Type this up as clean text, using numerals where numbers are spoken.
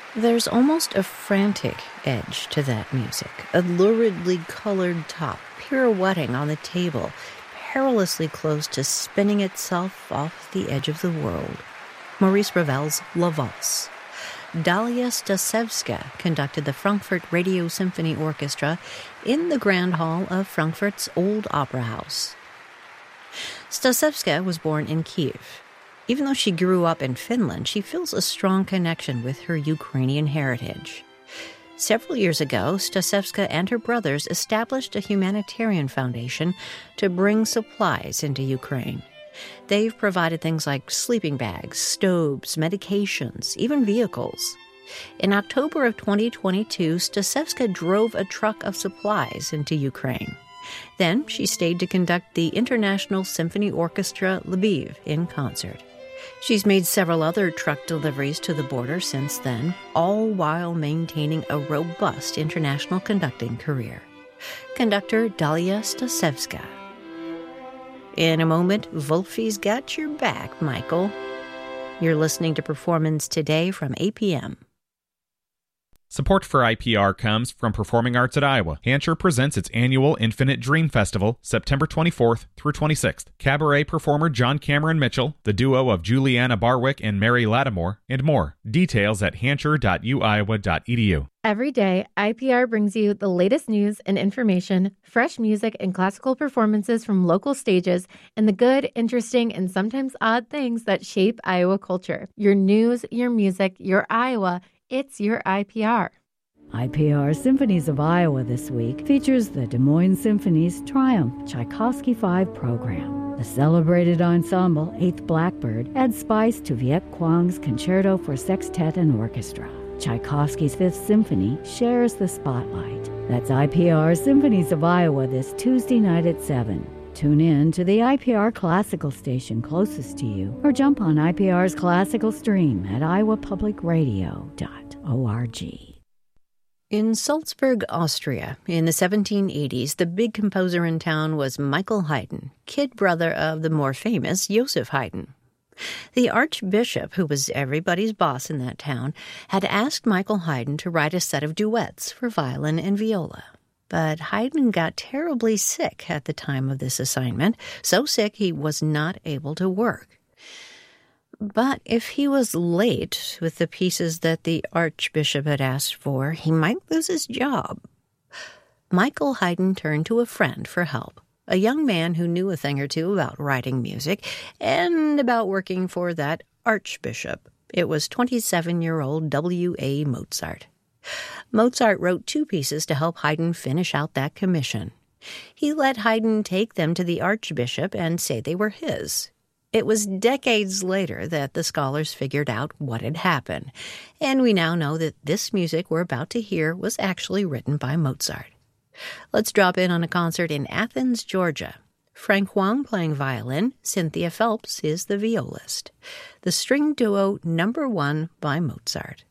There's almost a frantic edge to that music, a luridly colored top pirouetting on the table, perilously close to spinning itself off the edge of the world. Maurice Ravel's La Valse. Dalia Stasevska conducted the Frankfurt Radio Symphony Orchestra in the Grand Hall of Frankfurt's Old Opera House. Stasevska was born in Kiev. Even though she grew up in Finland, she feels a strong connection with her Ukrainian heritage. Several years ago, Stasevska and her brothers established a humanitarian foundation to bring supplies into Ukraine. They've provided things like sleeping bags, stoves, medications, even vehicles. In October of 2022, Stasevska drove a truck of supplies into Ukraine. Then she stayed to conduct the International Symphony Orchestra Lviv in concert. She's made several other truck deliveries to the border since then, all while maintaining a robust international conducting career. Conductor Dalia Stasevska. In a moment, Wolfie's got your back, Michael. You're listening to Performance Today from APM. Support for IPR comes from Performing Arts at Iowa. Hansher presents its annual Infinite Dream Festival, September 24th through 26th. Cabaret performer John Cameron Mitchell, the duo of Juliana Barwick and Mary Lattimore, and more. Details at hansher.uiowa.edu. Every day, IPR brings you the latest news and information, fresh music and classical performances from local stages, and the good, interesting, and sometimes odd things that shape Iowa culture. Your news, your music, your Iowa. It's your IPR. IPR Symphonies of Iowa this week features the Des Moines Symphony's Triumph Tchaikovsky 5 program. The celebrated ensemble, 8th Blackbird, adds spice to Viet Quang's Concerto for Sextet and Orchestra. Tchaikovsky's 5th Symphony shares the spotlight. That's IPR Symphonies of Iowa this Tuesday night at 7. Tune in to the IPR Classical station closest to you or jump on IPR's classical stream at iowapublicradio.org. In Salzburg, Austria, in the 1780s, the big composer in town was Michael Haydn, kid brother of the more famous Joseph Haydn. The archbishop, who was everybody's boss in that town, had asked Michael Haydn to write a set of duets for violin and viola. But Haydn got terribly sick at the time of this assignment, so sick he was not able to work. But if he was late with the pieces that the archbishop had asked for, he might lose his job. Michael Haydn turned to a friend for help, a young man who knew a thing or two about writing music and about working for that archbishop. It was 27-year-old W.A. Mozart. Mozart wrote 2 pieces to help Haydn finish out that commission. He let Haydn take them to the archbishop and say they were his. It was decades later that the scholars figured out what had happened, and we now know that this music we're about to hear was actually written by Mozart. Let's drop in on a concert in Athens, Georgia. Frank Huang playing violin, Cynthia Phelps is the violist. The string duo No. 1 by Mozart.